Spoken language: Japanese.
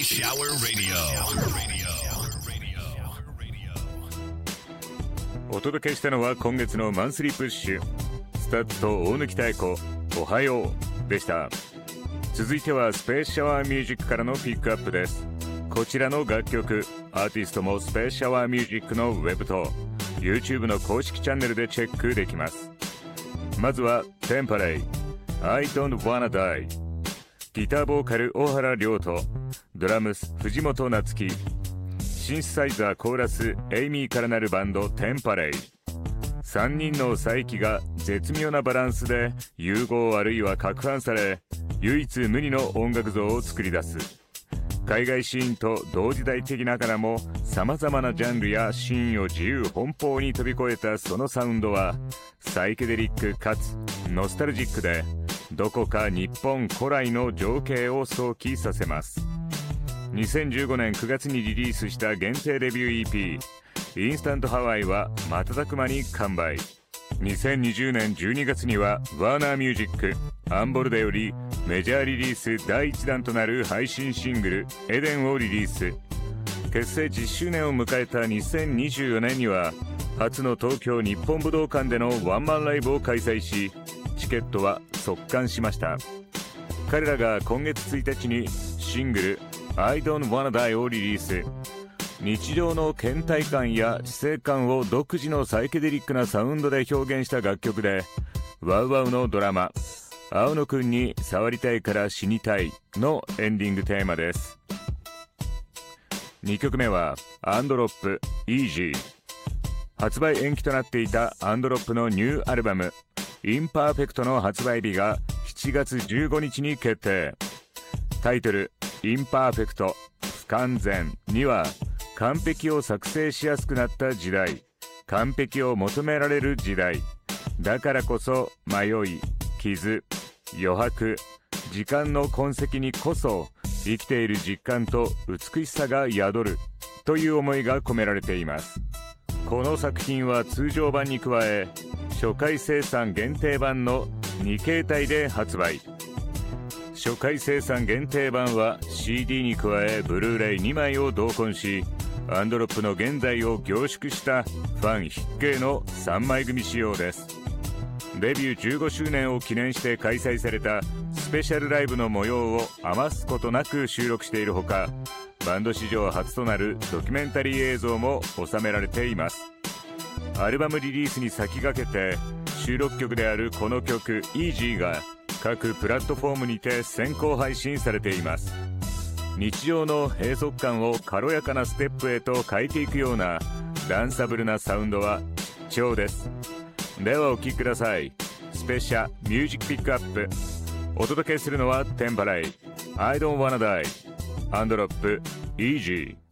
Shower Radio. お届けしたのは今月のマンスリープッシュスタッツと大貫妙子おはようでした。続いてはスペースシャワーミュージックからのピックアップです。こちらの楽曲アーティストもスペースシャワーミュージックのウェブと YouTube の公式チャンネルでチェックできます。まずはテンパレイ I don't wanna die、 ギターボーカル小原亮とドラムス藤本夏樹、シンセサイザーコーラスエイミーからなるバンドテンパレイ。3人の佐伯が絶妙なバランスで融合あるいは攪拌され唯一無二の音楽像を作り出す。海外シーンと同時代的ながらも様々なジャンルやシーンを自由奔放に飛び越えたそのサウンドはサイケデリックかつノスタルジックでどこか日本古来の情景を想起させます。2015年9月にリリースした限定デビュー EP インスタントハワイは瞬く間に完売。2020年12月にはワーナーミュージックアンボルデよりメジャーリリース第1弾となる配信シングルエデンをリリース。結成10周年を迎えた2024年には初の東京日本武道館でのワンマンライブを開催しチケットは即完しました。彼らが今月1日にシングル I don't wanna die をリリース。日常の倦怠感や死生観を独自のサイケデリックなサウンドで表現した楽曲でワウワウのドラマ青野くんに触りたいから死にたいのエンディングテーマです。2曲目はアンドロップ Easy。 発売延期となっていたアンドロップのニューアルバムインパーフェクトの発売日が7月15日に決定。タイトルインパーフェクト不完全には完璧を作成しやすくなった時代、完璧を求められる時代だからこそ迷い傷余白時間の痕跡にこそ生きている実感と美しさが宿るという思いが込められています。この作品は通常版に加え初回生産限定版の2形態で発売。初回生産限定版は CD に加えブルーレイ2枚を同梱しアンドロップの現在を凝縮したファン必見の3枚組仕様です。デビュー15周年を記念して開催されたスペシャルライブの模様を余すことなく収録しているほかバンド史上初となるドキュメンタリー映像も収められています。アルバムリリースに先駆けて収録曲であるこの曲 Easy が各プラットフォームにて先行配信されています。日常の閉塞感を軽やかなステップへと変えていくようなダンサブルなサウンドは貴重です。ではお聴きください。スペシャミュージックピックアップお届けするのはテンパレイ I don't wanna die アンドロップ Easy。